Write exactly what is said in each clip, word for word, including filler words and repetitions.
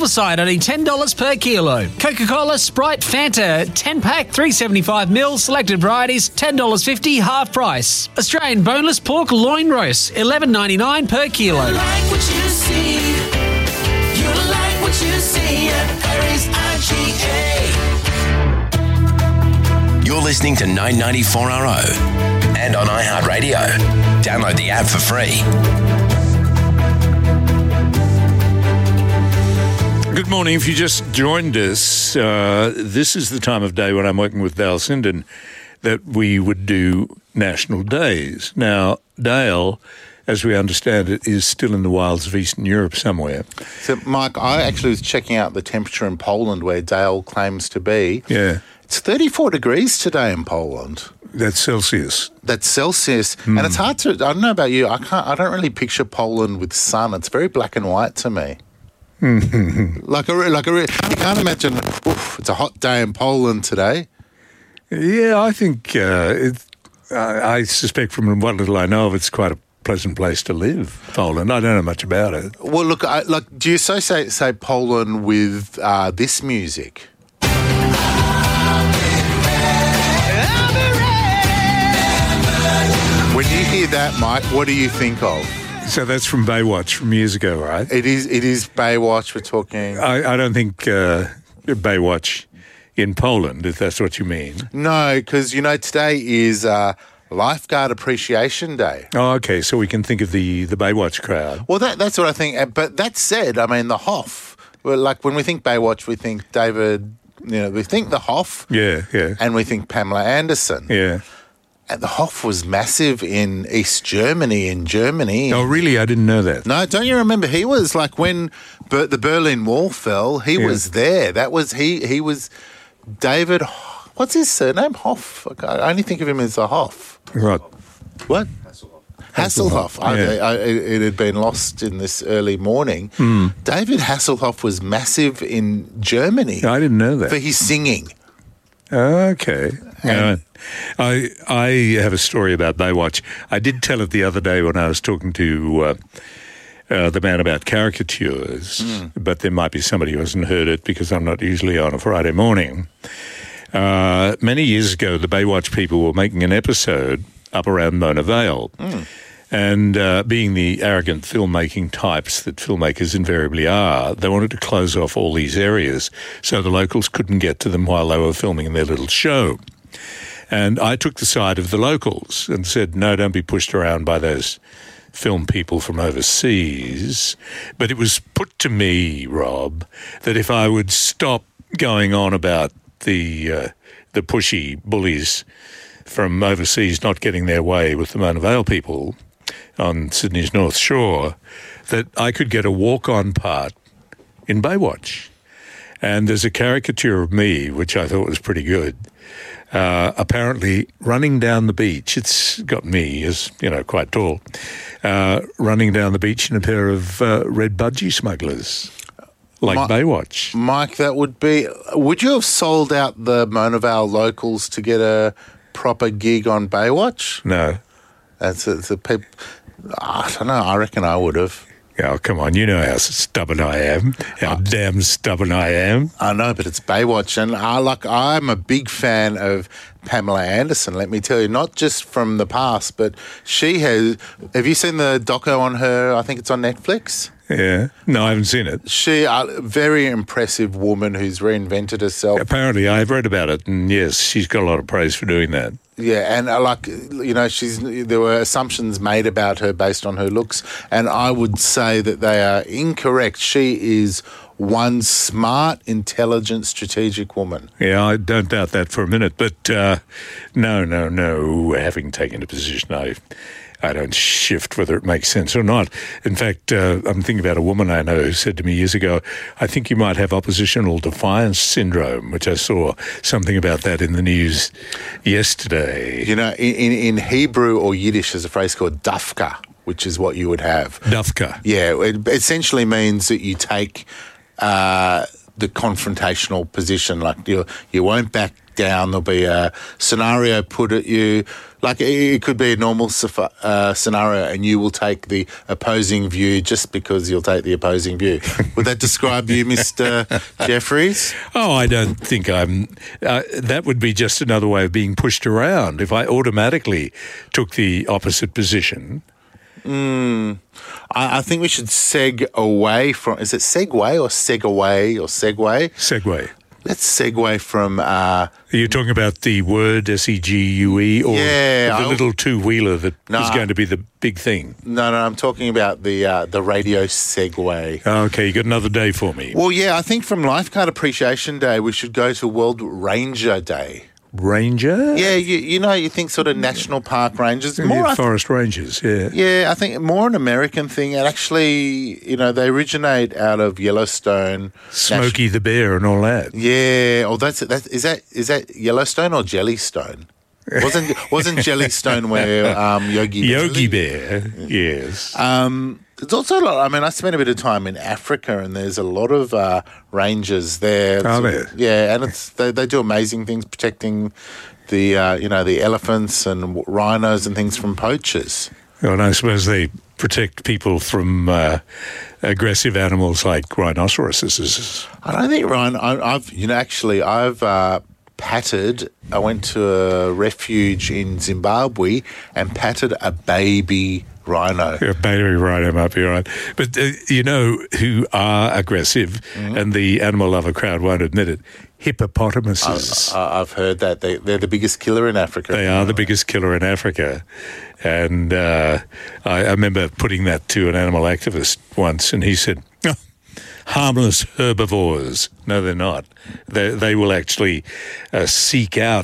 Side only ten dollars per kilo. Coca-Cola, Sprite, Fanta, ten pack, three seventy-five mil, selected varieties, ten dollars fifty, half price. Australian boneless pork loin roast, eleven ninety-nine per kilo. You like what you see. You like what you see at Perry's I G A. You're listening to nine ninety-four R O and on iHeartRadio. Download the app for free. Good morning. If you just joined us, uh, this is the time of day when I'm working with Dale Sinden that we would do national days. Now, Dale, as we understand it, is still in the wilds of Eastern Europe somewhere. So, Mike, I actually was checking out the temperature in Poland where Dale claims to be. Yeah. It's thirty-four degrees today in Poland. That's Celsius. That's Celsius. Mm. And it's hard to, I don't know about you, I can't, I don't really picture Poland with sun. It's very black and white to me. like a, like a, you can't imagine, oof, it's a hot day in Poland today. Yeah, I think, uh, it, I, I suspect from what little I know of, it's quite a pleasant place to live, Poland. I don't know much about it. Well, look, I, like, do you associate, say, Poland with uh, this music? When you hear that, Mike, what do you think of? So that's from Baywatch from years ago, right? It is. It is Baywatch. We're talking. I, I don't think uh, Baywatch in Poland, if that's what you mean. No, because you know today is uh, Lifeguard Appreciation Day. Oh, okay. So we can think of the the Baywatch crowd. Well, that that's what I think. But that said, I mean the Hoff. Well, like when we think Baywatch, we think David. You know, we think the Hoff. Yeah, yeah. And we think Pamela Anderson. Yeah. And the Hoff was massive in East Germany, in Germany. Oh, really? I didn't know that. No, don't you remember? He was like when Ber- the Berlin Wall fell, he yeah. was there. That was, he He was David, what's his surname? Hoff. I only think of him as the Hoff. Right. What? Hasselhoff. Hasselhoff. Yeah. I, I, it had been lost in this early morning. Mm. David Hasselhoff was massive in Germany. I didn't know that. For his singing. Okay. Uh, I I have a story about Baywatch. I did tell it the other day when I was talking to uh, uh, the man about caricatures, mm. but there might be somebody who hasn't heard it because I'm not usually on a Friday morning. Uh, many years ago, the Baywatch people were making an episode up around Mona Vale. Mm. And uh, being the arrogant filmmaking types that filmmakers invariably are, they wanted to close off all these areas so the locals couldn't get to them while they were filming their little show. And I took the side of the locals and said, no, don't be pushed around by those film people from overseas. But it was put to me, Rob, that if I would stop going on about the uh, the pushy bullies from overseas not getting their way with the Mona Vale people on Sydney's North Shore, that I could get a walk-on part in Baywatch. And there's a caricature of me, which I thought was pretty good, uh, apparently running down the beach. It's got me as, you know, quite tall, uh, running down the beach in a pair of uh, red budgie smugglers, like Ma- Baywatch. Mike, that would be... Would you have sold out the Mona Vale locals to get a proper gig on Baywatch? No. That's a, it's a peop- I don't know. I reckon I would have. Oh, come on. You know how stubborn I am. How uh, damn stubborn I am. I know, but it's Baywatch. And I, like, I'm a big fan of Pamela Anderson, let me tell you. Not just from the past, but she has... Have you seen the doco on her? I think it's on Netflix. Yeah. No, I haven't seen it. She, a uh, very impressive woman who's reinvented herself. Apparently, I've read about it, and yes, she's got a lot of praise for doing that. Yeah, and uh, like, you know, she's there were assumptions made about her based on her looks, and I would say that they are incorrect. She is one smart, intelligent, strategic woman. Yeah, I don't doubt that for a minute, but uh, no, no, no. Having taken a position, I... I don't shift whether it makes sense or not. In fact, uh, I'm thinking about a woman I know who said to me years ago, I think you might have oppositional defiance syndrome, which I saw something about that in the news yesterday. You know, in, in Hebrew or Yiddish, there's a phrase called dafka, which is what you would have. Dafka. Yeah, it essentially means that you take uh, the confrontational position, like you, you won't back down. There'll be a scenario put at you. Like it, it could be a normal uh, scenario, and you will take the opposing view just because you'll take the opposing view. Would that describe you, Mister Jeffries? Oh, I don't think I'm. Uh, that would be just another way of being pushed around. If I automatically took the opposite position. Mm, I, I think we should seg away from. Is it segue or seg away or segue? Segue. Let's segue from... Uh, Are you talking about the word S E G U E or yeah, the I'll, little two-wheeler that no, is going to be the big thing? No, no, I'm talking about the uh, the radio segue. Okay, you got another day for me. Well, yeah, I think from Lifeguard Appreciation Day, we should go to World Ranger Day. Ranger? Yeah, you you know, you think sort of national park rangers. More yeah, forest th- rangers, yeah. Yeah, I think more an American thing. And actually, you know, they originate out of Yellowstone. Smokey Nation- the Bear and all that. Yeah, oh, that's that. Is that is that Yellowstone or Jellystone? Wasn't wasn't Jellystone where um, Yogi Yogi Bear? Bear, yes. Um, There's also a lot, I mean, I spent a bit of time in Africa, and there's a lot of uh, rangers there. Are there? Yeah, and it's they, they do amazing things protecting the uh, you know the elephants and rhinos and things from poachers. Well, and I suppose they protect people from uh, aggressive animals like rhinoceroses. I don't think rhino. I, I've you know actually I've. Uh, patted, I went to a refuge in Zimbabwe and patted a baby rhino. A baby rhino might be right. But uh, you know who are aggressive, mm-hmm. and the animal lover crowd won't admit it? Hippopotamuses. I, I've heard that. They, they're the biggest killer in Africa. They are the biggest killer in Africa. And uh, I, I remember putting that to an animal activist once, and he said, oh, harmless herbivores. No, they're not. They, they will actually uh, seek out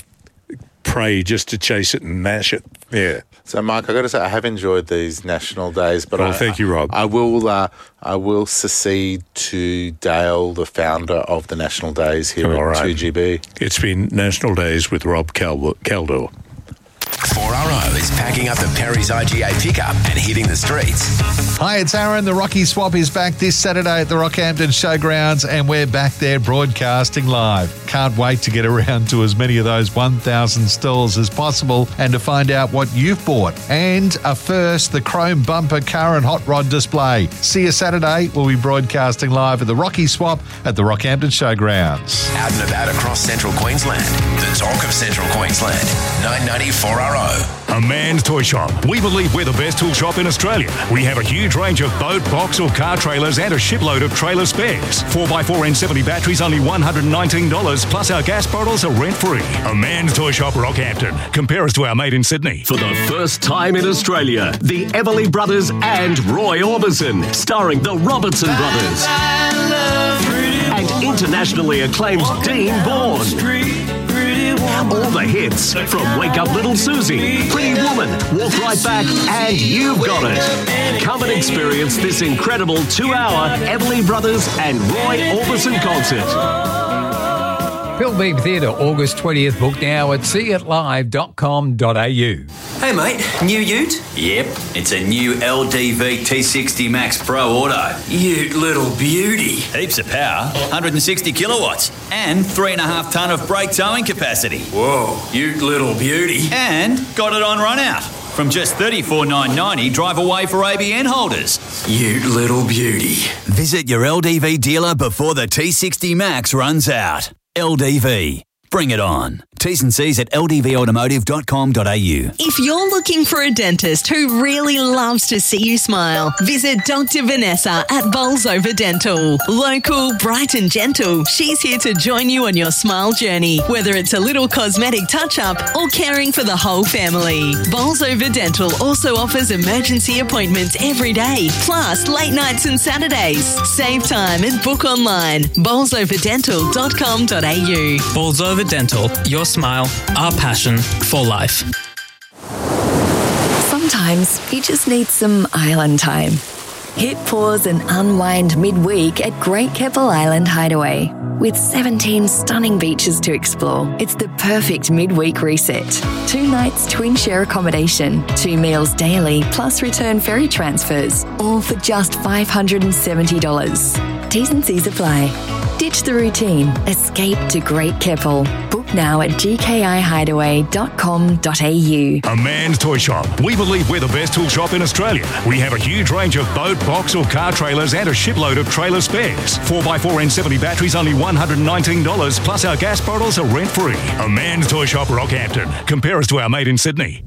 prey just to chase it and mash it. Yeah. So, Mike, I've got to say I have enjoyed these national days, but well, I, thank you, Rob. I, I will uh, I will secede to Dale, the founder of the National Days here All at right. two G B. It's been National Days with Rob Cal- Caldor. four R O is packing up the Perry's I G A pickup and hitting the streets. Hi, it's Aaron. The Rocky Swap is back this Saturday at the Rockhampton Showgrounds, and we're back there broadcasting live. Can't wait to get around to as many of those one thousand stalls as possible and to find out what you've bought. And a first, the chrome bumper car and hot rod display. See you Saturday. We'll be broadcasting live at the Rocky Swap at the Rockhampton Showgrounds. Out and about across central Queensland. The talk of central Queensland. nine ninety four R O. A Man's Toy Shop. We believe we're the best tool shop in Australia. We have a huge range of boat, box or car trailers and a shipload of trailer spares. four by four N seventy batteries, only one hundred nineteen dollars, plus our gas bottles are rent-free. A Man's Toy Shop, Rockhampton. Compare us to our mate in Sydney. For the first time in Australia, the Everly Brothers and Roy Orbison, starring the Robertson Brothers. And internationally acclaimed Dean Bourne. All the hits from Wake Up Little Susie, Pretty Woman, Walk Right Back, and You've Got It. Come and experience this incredible two-hour Everly Brothers and Roy Orbison concert. Bill Beebe Theatre, August twentieth. Book now at see it live dot com dot a u. Hey mate, new ute? Yep, it's a new L D V T sixty Max Pro Auto. Ute little beauty. Heaps of power, one hundred sixty kilowatts, and three and a half tonne of brake towing capacity. Whoa, ute little beauty. And got it on run out. From just thirty-four thousand nine hundred ninety dollars, drive away for A B N holders. Ute little beauty. Visit your L D V dealer before the T sixty Max runs out. L D V. Bring it on. T's and C's at l d v automotive dot com dot a u. If you're looking for a dentist who really loves to see you smile, visit Doctor Vanessa at Bolsover Dental. Local, bright and gentle, she's here to join you on your smile journey, whether it's a little cosmetic touch-up or caring for the whole family. Bolsover Dental also offers emergency appointments every day, plus late nights and Saturdays. Save time and book online. bolsover dental dot com dot a u. Bolsover Dental, your smile, our passion for life. Sometimes you just need some island time. Hit pause and unwind midweek at Great Keppel Island Hideaway. With seventeen stunning beaches to explore, it's the perfect midweek reset. Two nights twin share accommodation, two meals daily, plus return ferry transfers, all for just five hundred seventy dollars. T's and C's apply. Ditch the routine. Escape to Great Keppel. Book Book now at g k i hideaway dot com dot a u. A Man's Toy Shop. We believe we're the best tool shop in Australia. We have a huge range of boat, box or car trailers and a shipload of trailer spares. four by four N seventy batteries only one hundred nineteen dollars, plus our gas bottles are rent-free. A Man's Toy Shop, Rockhampton. Compare us to our mate in Sydney.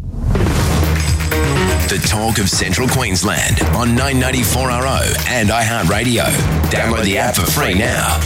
The talk of Central Queensland on nine ninety-four R O and iHeartRadio. Download the app for free now.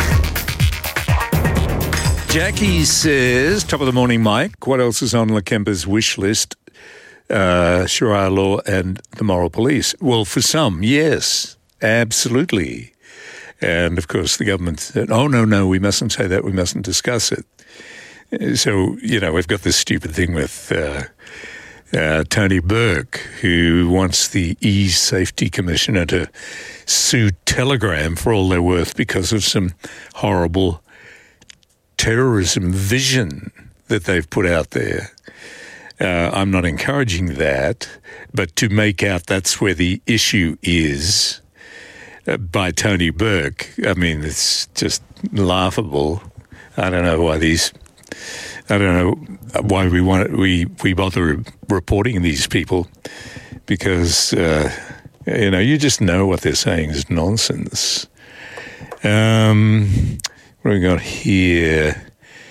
Jackie says, top of the morning, Mike. What else is on Lakemba's wish list? Uh, Sharia law and the moral police. Well, for some, yes, absolutely. And, of course, the government said, oh, no, no, we mustn't say that. We mustn't discuss it. So, you know, we've got this stupid thing with uh, uh, Tony Burke, who wants the E-Safety Commissioner to sue Telegram for all they're worth because of some horrible terrorism vision that they've put out there. Uh, I'm not encouraging that, but to make out that's where the issue is uh, by Tony Burke, I mean, it's just laughable. I don't know why these, I don't know why we want we we bother reporting these people, because uh, you know you just know what they're saying is nonsense. Um, what have we got here?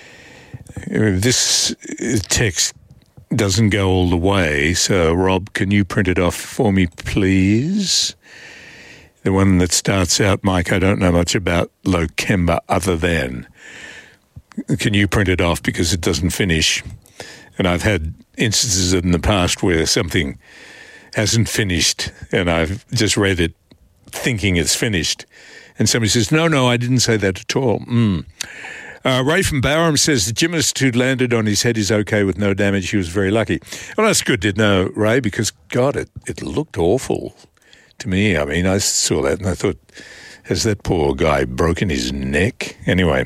This text doesn't go all the way, so Rob, can you print it off for me, please? The one that starts out, Mike, I don't know much about Lakemba other than. Can you print it off because it doesn't finish? And I've had instances in the past where something hasn't finished and I've just read it thinking it's finished. And somebody says, no, no, I didn't say that at all. Mm. Uh, Ray from Barham says the gymnast who landed on his head is okay with no damage. He was very lucky. Well, that's good to know, Ray, because, God, it, it looked awful to me. I mean, I saw that and I thought, has that poor guy broken his neck? Anyway,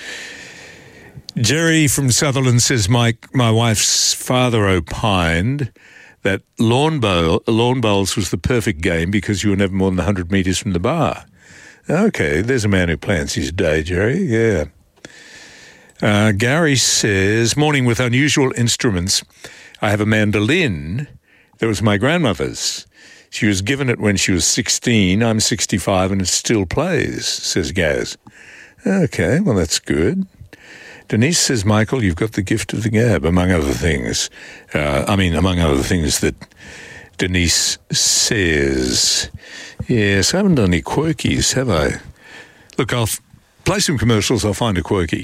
Jerry from Sutherland says, Mike, my wife's father opined that lawn, bowl, lawn bowls was the perfect game because you were never more than one hundred metres from the bar. Okay, there's a man who plans his day, Jerry, yeah. Uh, Gary says, morning with unusual instruments. I have a mandolin that was my grandmother's. She was given it when she was sixteen. I'm sixty-five and it still plays, says Gaz. Okay, well, that's good. Denise says, Michael, you've got the gift of the gab, among other things. Uh, I mean, among other things that Denise says. Yes, I haven't done any quirkies, have I? Look, I'll f- play some commercials. I'll find a quirky.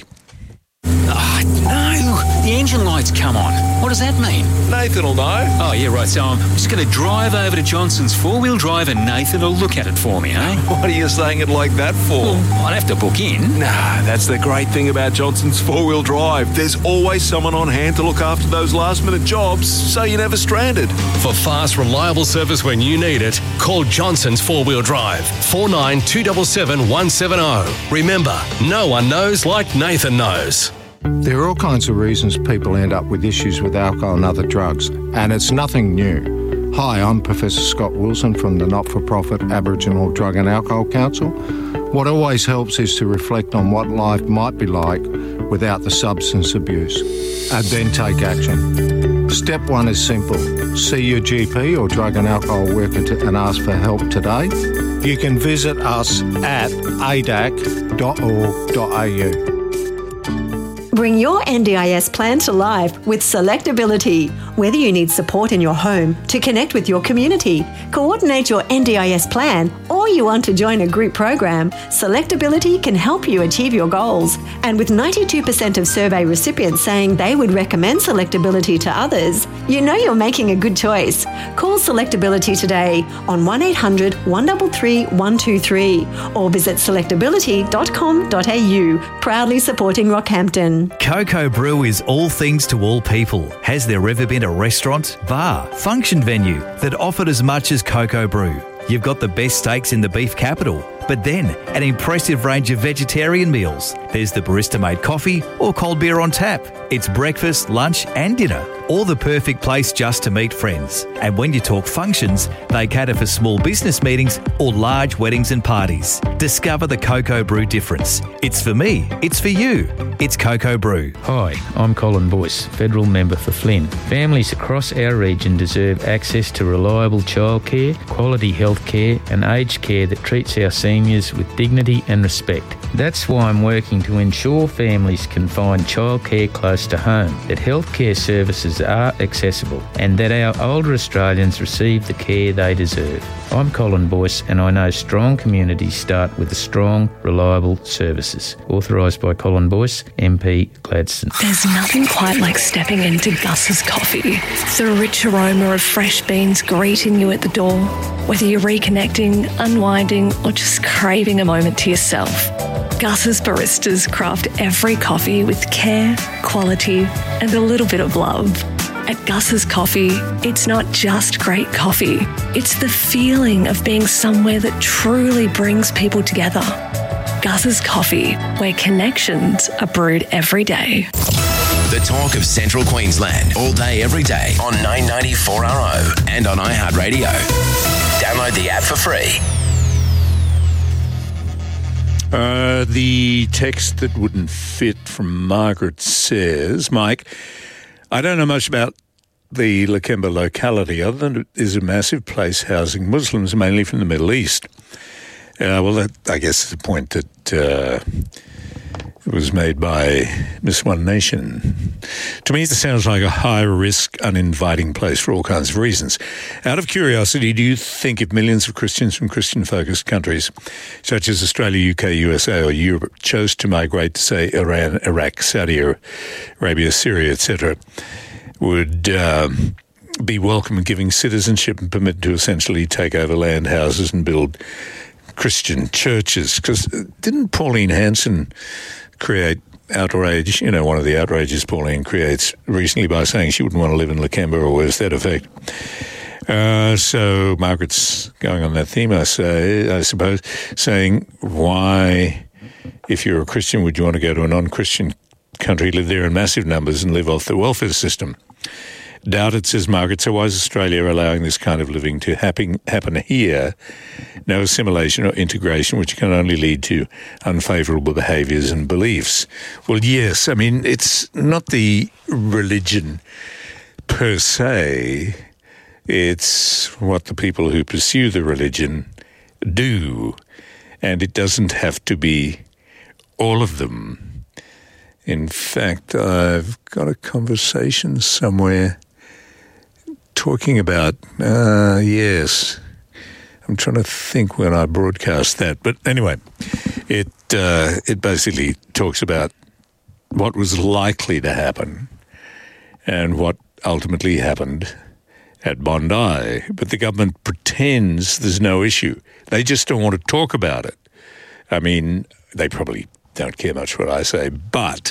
Oh, no. The engine light's come on. What does that mean? Nathan will know. Oh, yeah, right. So I'm just going to drive over to Johnson's four-wheel drive and Nathan will look at it for me, eh? What are you saying it like that for? Well, I'd have to book in. Nah, that's the great thing about Johnson's four-wheel drive. There's always someone on hand to look after those last-minute jobs, so you're never stranded. For fast, reliable service when you need it, call Johnson's four-wheel drive, four nine two seven seven one seven zero. Remember, no one knows like Nathan knows. There are all kinds of reasons people end up with issues with alcohol and other drugs, and it's nothing new. Hi, I'm Professor Scott Wilson from the not-for-profit Aboriginal Drug and Alcohol Council. What always helps is to reflect on what life might be like without the substance abuse, and then take action. Step one is simple. See your G P or drug and alcohol worker to, and ask for help today. You can visit us at a d a c dot org dot a u. Bring your N D I S plan to life with Selectability. Whether you need support in your home to connect with your community, coordinate your N D I S plan, or you want to join a group program, Selectability can help you achieve your goals. And with ninety-two percent of survey recipients saying they would recommend Selectability to others, you know you're making a good choice. Call Selectability today on one eight hundred one three three one two three or visit selectability dot com dot a u, proudly supporting Rockhampton. Coco Brew is all things to all people. Has there ever been a restaurant, bar, function venue that offered as much as Coco Brew? You've got the best steaks in the beef capital, But then, an impressive range of vegetarian meals. There's the barista-made coffee or cold beer on tap. It's breakfast, lunch and dinner. All the perfect place just to meet friends. And when you talk functions, they cater for small business meetings or large weddings and parties. Discover the Cocoa Brew difference. It's for me. It's for you. It's Cocoa Brew. Hi, I'm Colin Boyce, Federal Member for Flynn. Families across our region deserve access to reliable childcare, quality health care and aged care that treats our seniors with dignity and respect. That's why I'm working to ensure families can find childcare close to home, that healthcare services are accessible and that our older Australians receive the care they deserve. I'm Colin Boyce and I know strong communities start with strong, reliable services. Authorised by Colin Boyce, M P Gladstone. There's nothing quite like stepping into Gus's coffee. The rich aroma of fresh beans greeting you at the door. Whether you're reconnecting, unwinding or just craving a moment to yourself, Gus's baristas craft every coffee with care, quality and a little bit of love. At Gus's Coffee, it's not just great coffee. It's the feeling of being somewhere that truly brings people together. Gus's Coffee, where connections are brewed every day. The talk of Central Queensland, all day, every day on nine ninety-four R O and on iHeartRadio. Download the app for free. Uh, the text that wouldn't fit from Margaret says, Mike, I don't know much about the Lakemba locality other than it is a massive place housing Muslims, mainly from the Middle East. Uh, well, that, I guess, is a point that uh, was made by Miss One Nation. To me, it sounds like a high-risk, uninviting place for all kinds of reasons. Out of curiosity, do you think if millions of Christians from Christian-focused countries, such as Australia, U K, U S A or Europe, chose to migrate to, say, Iran, Iraq, Saudi Arabia, Syria, et cetera, would um, be welcome in giving citizenship and permit to essentially take over land, houses and build Christian churches? Because didn't Pauline Hanson create outrage, you know, one of the outrages Pauline creates recently by saying she wouldn't want to live in Lakemba or worse, that effect. Uh, so Margaret's going on that theme, I say, I suppose, saying, why, if you're a Christian, would you want to go to a non-Christian country, live there in massive numbers and live off the welfare system? Doubt it, says Margaret. So why is Australia allowing this kind of living to happen, happen here? No assimilation or integration, which can only lead to unfavourable behaviours and beliefs. Well, yes, I mean, it's not the religion per se. It's what the people who pursue the religion do. And it doesn't have to be all of them. In fact, I've got a conversation somewhere talking about, uh, yes, I'm trying to think when I broadcast that. But anyway, it uh, it basically talks about what was likely to happen and what ultimately happened at Bondi. But the government pretends there's no issue. They just don't want to talk about it. I mean, they probably don't care much what I say, but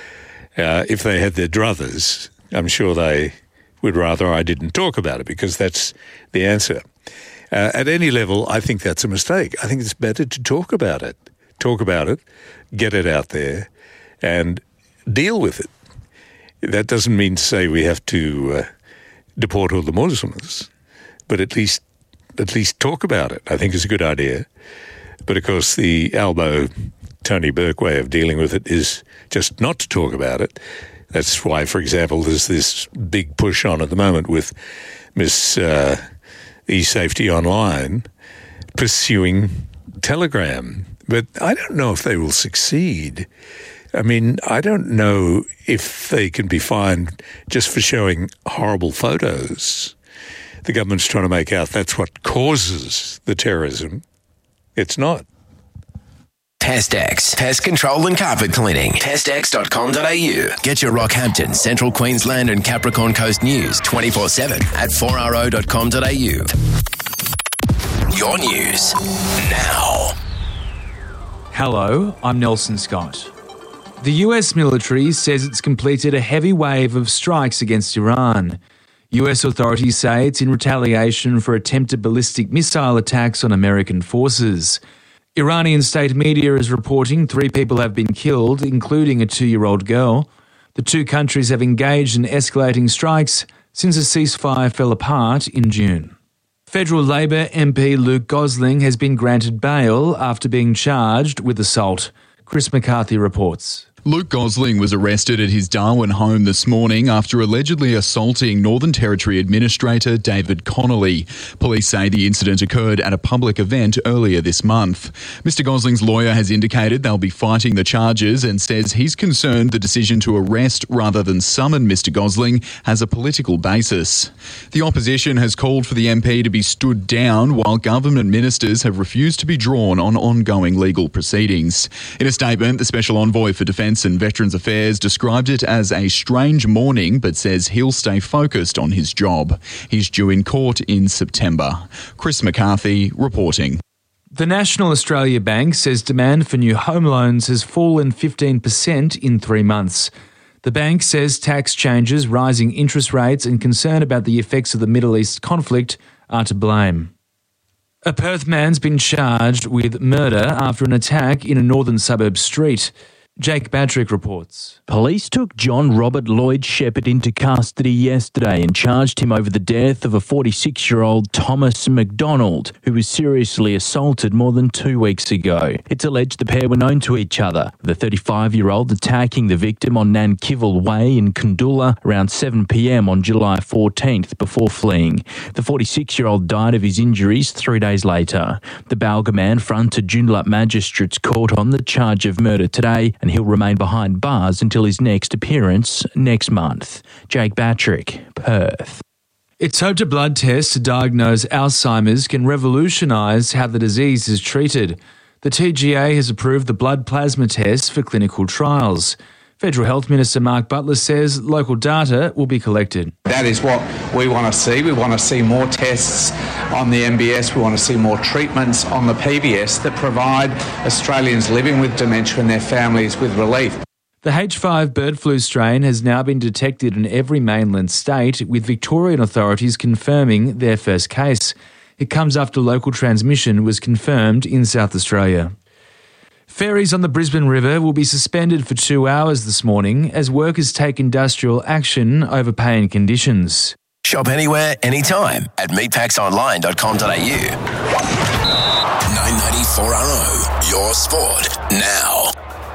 uh, if they had their druthers, I'm sure they would rather I didn't talk about it, because that's the answer. Uh, at any level, I think that's a mistake. I think it's better to talk about it. Talk about it, get it out there, and deal with it. That doesn't mean to say we have to uh, deport all the Muslims, but at least at least talk about it. I think it's a good idea. But of course, the Albo Tony Burke way of dealing with it is just not to talk about it. That's why, for example, there's this big push on at the moment with Miss uh, eSafety Online pursuing Telegram. But I don't know if they will succeed. I mean, I don't know if they can be fined just for showing horrible photos. The government's trying to make out that's what causes the terrorism. It's not. PestX, Pest Control and Carpet Cleaning. pest x dot com dot a u. Get your Rockhampton, Central Queensland and Capricorn Coast news twenty-four seven at four r o dot com dot a u. Your news now. Hello, I'm Nelson Scott. The U S military says it's completed a heavy wave of strikes against Iran. U S authorities say it's in retaliation for attempted ballistic missile attacks on American forces. Iranian state media is reporting three people have been killed, including a two-year-old girl. The two countries have engaged in escalating strikes since a ceasefire fell apart in June. Federal Labor M P Luke Gosling has been granted bail after being charged with assault. Chris McCarthy reports. Luke Gosling was arrested at his Darwin home this morning after allegedly assaulting Northern Territory Administrator David Connolly. Police say the incident occurred at a public event earlier this month. Mister Gosling's lawyer has indicated they'll be fighting the charges and says he's concerned the decision to arrest rather than summon Mister Gosling has a political basis. The opposition has called for the M P to be stood down while government ministers have refused to be drawn on ongoing legal proceedings. In a statement, the Special Envoy for Defence and Veterans Affairs described it as a strange morning but says he'll stay focused on his job. He's due in court in September. Chris McCarthy reporting. The National Australia Bank says demand for new home loans has fallen fifteen percent in three months. The bank says tax changes, rising interest rates and concern about the effects of the Middle East conflict are to blame. A Perth man's been charged with murder after an attack in a northern suburb street. Jake Badrick reports. Police took John Robert Lloyd Shepherd into custody yesterday and charged him over the death of a forty-six-year-old Thomas McDonald, who was seriously assaulted more than two weeks ago. It's alleged the pair were known to each other, with the thirty-five-year-old attacking the victim on Nankival Way in Kundula around seven p.m. on July fourteenth before fleeing. The forty-six-year-old died of his injuries three days later. The Balga man fronted Joondalup Magistrates Court on the charge of murder today, and he'll remain behind bars until his next appearance next month. Jake Batrick, Perth. It's hoped a blood test to diagnose Alzheimer's can revolutionise how the disease is treated. The T G A has approved the blood plasma test for clinical trials. Federal Health Minister Mark Butler says local data will be collected. That is what we want to see. We want to see more tests on the M B S. We want to see more treatments on the P B S that provide Australians living with dementia and their families with relief. The H five bird flu strain has now been detected in every mainland state, with Victorian authorities confirming their first case. It comes after local transmission was confirmed in South Australia. Ferries on the Brisbane River will be suspended for two hours this morning as workers take industrial action over pay and conditions. Shop anywhere, anytime at meatpacks online dot com dot a u. nine ninety-four R O, your sport now.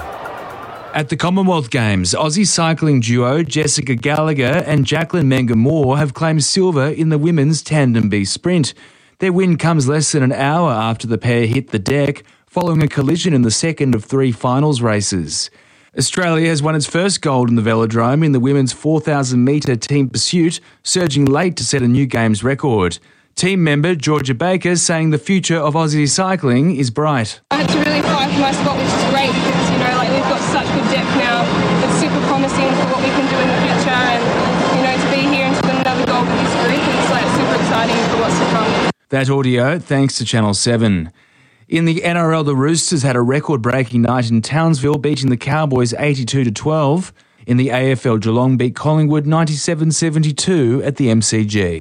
At the Commonwealth Games, Aussie cycling duo Jessica Gallagher and Jacqueline Menga-Moore have claimed silver in the women's Tandem B sprint. Their win comes less than an hour after the pair hit the deck, following a collision in the second of three finals races. Australia has won its first gold in the velodrome in the women's four thousand metre team pursuit, surging late to set a new Games record. Team member Georgia Baker saying the future of Aussie cycling is bright. I had to really fight for my spot, which is great because, you know, like we've got such good depth now. It's super promising for what we can do in the future, and, you know, to be here and to win another gold with this group, it's like super exciting for what's to come. That audio thanks to Channel seven. In the N R L, the Roosters had a record-breaking night in Townsville, beating the Cowboys eighty-two to twelve. In the A F L, Geelong beat Collingwood ninety-seven seventy-two at the M C G.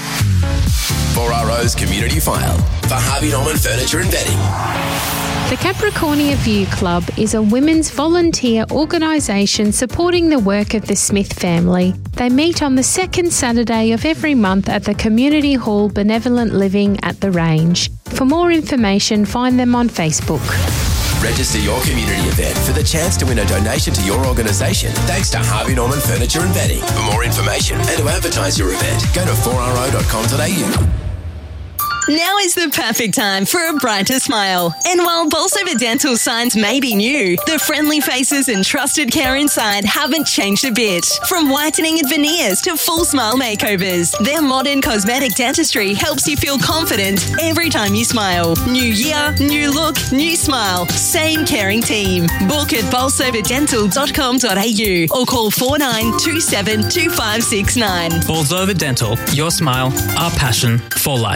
four R O's Community File for Harvey Norman Furniture and Bedding. The Capricornia View Club is a women's volunteer organisation supporting the work of the Smith family. They meet on the second Saturday of every month at the Community Hall Benevolent Living at the Range. For more information, find them on Facebook. Register your community event for the chance to win a donation to your organisation thanks to Harvey Norman Furniture and Bedding. For more information and to advertise your event, go to four r o dot com dot a u. Now is the perfect time for a brighter smile. And while Bolsover Dental signs may be new, the friendly faces and trusted care inside haven't changed a bit. From whitening and veneers to full smile makeovers, their modern cosmetic dentistry helps you feel confident every time you smile. New year, new look, new smile. Same caring team. Book at bolsover dental dot com dot a u or call four nine two seven two five six nine. Bolsover Dental, your smile, our passion for life.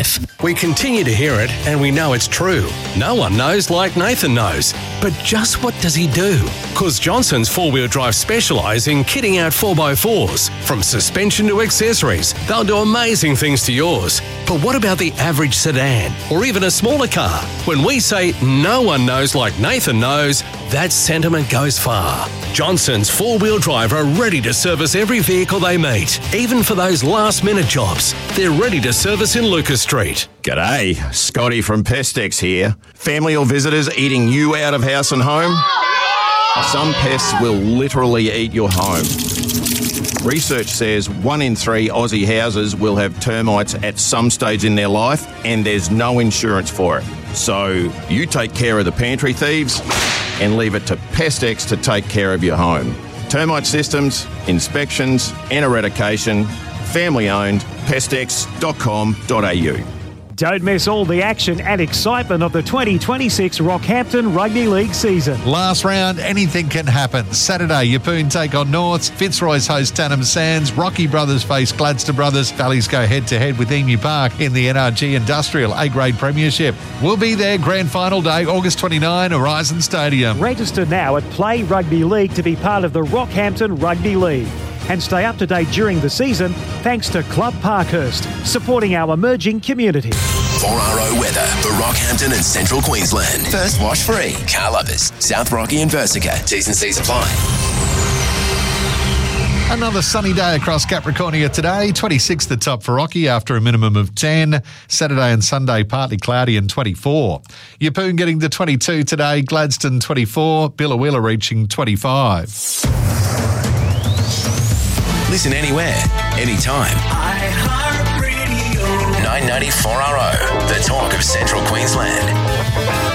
We continue to hear it, and we know it's true. No one knows like Nathan knows. But just what does he do? Because Johnson's four-wheel drive specialise in kitting out four by fours. From suspension to accessories, they'll do amazing things to yours. But what about the average sedan, or even a smaller car? When we say no one knows like Nathan knows, that sentiment goes far. Johnson's four-wheel drive are ready to service every vehicle they meet, even for those last-minute jobs. They're ready to service in Lucas Street. G'day, Scotty from Pestex here. Family or visitors eating you out of house and home? Some pests will literally eat your home. Research says one in three Aussie houses will have termites at some stage in their life, and there's no insurance for it. So you take care of the pantry thieves and leave it to Pestex to take care of your home. Termite systems, inspections and eradication. Family owned, pestex dot com dot a u. Don't miss all the action and excitement of the twenty twenty-six Rockhampton Rugby League season. Last round, anything can happen. Saturday, Yeppoon take on Norths, Fitzroy's host Tannum Sands, Rocky Brothers face Gladstone Brothers, Valleys go head-to-head with Emu Park in the N R G Industrial A-Grade Premiership. We'll be there grand final day, August twenty-ninth, Horizon Stadium. Register now at Play Rugby League to be part of the Rockhampton Rugby League. And stay up to date during the season thanks to Club Parkhurst, supporting our emerging community. four R O weather for Rockhampton and Central Queensland. First wash free. Car lovers, South Rocky and Versica. T's and C's apply. Another sunny day across Capricornia today. twenty-six the top for Rocky after a minimum of ten. Saturday and Sunday partly cloudy and twenty-four. Yeppoon getting to twenty-two today. Gladstone twenty-four. Billawheeler reaching twenty-five. Listen anywhere, anytime. nine ninety four R O, the talk of Central Queensland.